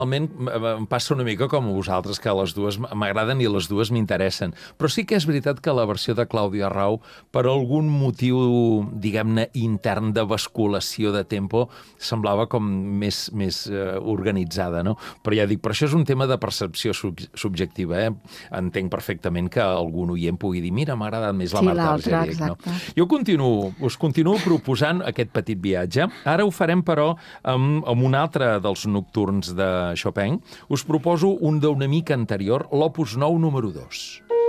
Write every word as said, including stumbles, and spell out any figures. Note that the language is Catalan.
Realment em passa una mica com a vosaltres, que les dues m'agraden i les dues m'interessen. Però sí que és veritat que la versió de Clàudia Rau, per algun motiu, diguem-ne, intern de basculació de tempo, semblava com més, més uh, organitzada, no? Però ja dic, però això és un tema de percepció sub subjectiva, eh? Entenc perfectament que algun oient pugui dir, mira, m'ha agradat més la sí, Marta Argerich, no? Jo continuo, us continuo proposant aquest petit viatge. Ara ho farem, però, amb, amb un altre dels nocturns de Chopin. Us proposo un d'una mica anterior, l'Opus nou número dos.